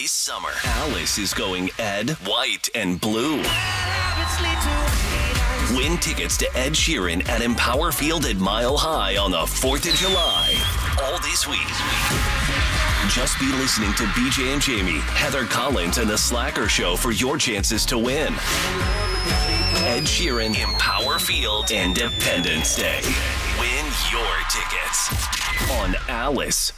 this summer, Alice is going Ed, White, and Blue. Win tickets to Ed Sheeran at Empower Field at Mile High on the 4th of July. All this week. Just be listening to BJ and Jamie, Heather Collins, and The Slacker Show for your chances to win. Ed Sheeran, Empower Field, Independence Day. Win your tickets on Alice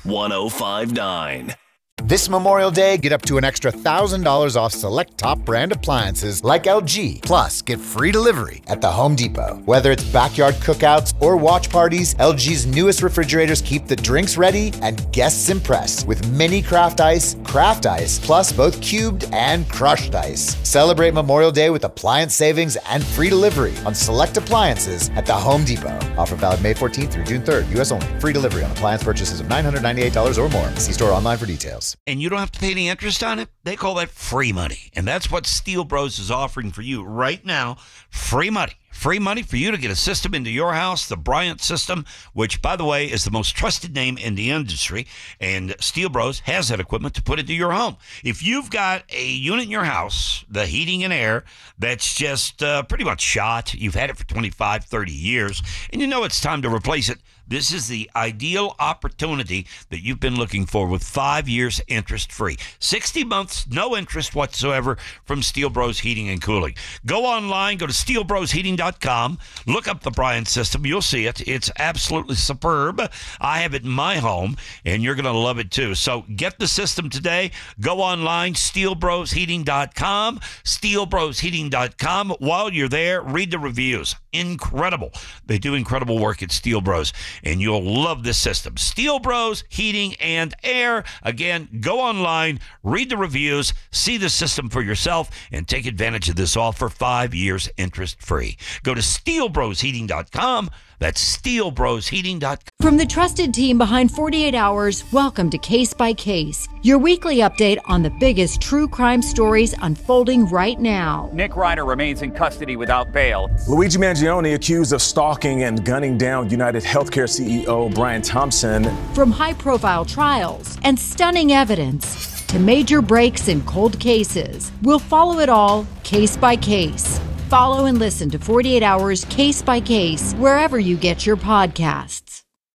105.9. This Memorial Day, get up to an extra $1,000 off select top brand appliances like LG. Plus, get free delivery at the Home Depot. Whether it's backyard cookouts or watch parties, LG's newest refrigerators keep the drinks ready and guests impressed with mini craft ice, plus both cubed and crushed ice. Celebrate Memorial Day with appliance savings and free delivery on select appliances at the Home Depot. Offer valid May 14th through June 3rd. U.S. only. Free delivery on appliance purchases of $998 or more. See store online for details. And you don't have to pay any interest on it. They call that free money. And that's what Steel Bros is offering for you right now. Free money. Free money for you to get a system into your house, the Bryant system, which, by the way, is the most trusted name in the industry. And Steel Bros has that equipment to put into your home. If you've got a unit in your house, the heating and air, that's just pretty much shot, you've had it for 25, 30 years, and you know it's time to replace it, this is the ideal opportunity that you've been looking for with 5 years interest-free. 60 months, no interest whatsoever from Steel Bros Heating and Cooling. Go online, go to steelbrosheating.com, look up the Bryant system. You'll see it. It's absolutely superb. I have it in my home, and you're going to love it too. So get the system today. Go online, steelbrosheating.com, steelbrosheating.com. While you're there, read the reviews. Incredible. They do incredible work at Steel Bros, and you'll love this system. Steel Bros Heating and Air. Again, go online, read the reviews, see the system for yourself, and take advantage of this offer. 5 years interest-free. Go to steelbrosheating.com. That's steelbrosheating.com. From the trusted team behind 48 Hours, welcome to Case by Case, your weekly update on the biggest true crime stories unfolding right now. Nick Reiner remains in custody without bail. Luigi Mangione accused of stalking and gunning down United Healthcare CEO Brian Thompson. From high-profile trials and stunning evidence to major breaks in cold cases, we'll follow it all case by case. Follow and listen to 48 Hours Case by Case wherever you get your podcasts.